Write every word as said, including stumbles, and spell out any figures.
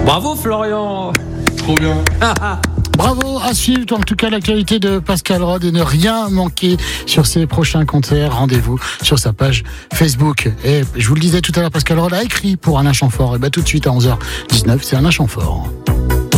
Bravo Florian. Trop bien. Bravo, à suivre en tout cas l'actualité de Pascal Rod et ne rien manquer sur ses prochains concerts. Rendez-vous sur sa page Facebook. Et je vous le disais tout à l'heure, Pascal Rod a écrit pour Alain Chamfort. Et bien tout de suite à onze heures dix-neuf, c'est Alain Chamfort.